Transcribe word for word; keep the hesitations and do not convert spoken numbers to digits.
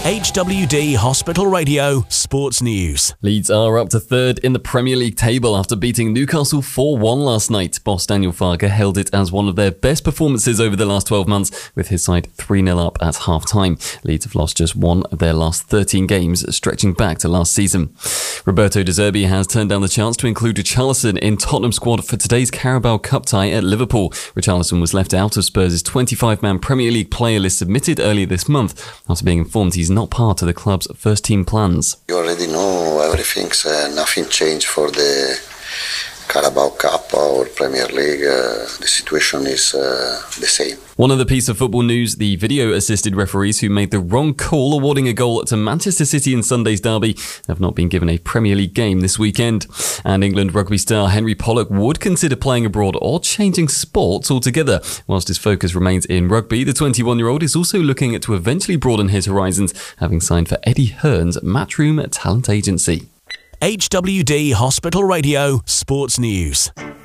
H W D Hospital Radio Sports News. Leeds are up to third in the Premier League table after beating Newcastle four one last night. Boss Daniel Farke hailed it as one of their best performances over the last twelve months, with his side three nil up at half-time. Leeds have lost just one of their last thirteen games, stretching back to last season. Roberto De Zerbi has turned down the chance to include Richarlison in Tottenham's squad for today's Carabao Cup tie at Liverpool. Richarlison was left out of Spurs' twenty-five man Premier League player list submitted earlier this month after being informed he's not part of the club's first-team plans. You already know everything, uh, nothing changed for the Carabao Cup or Premier League. Uh, the situation is uh, the same. One other piece of football news, the video-assisted referees who made the wrong call awarding a goal to Manchester City in Sunday's derby have not been given a Premier League game this weekend. And England rugby star Henry Pollock would consider playing abroad or changing sports altogether. Whilst his focus remains in rugby, the twenty-one-year-old is also looking to eventually broaden his horizons, having signed for Eddie Hearn's Matchroom talent agency. H W D Hospital Radio Sports News.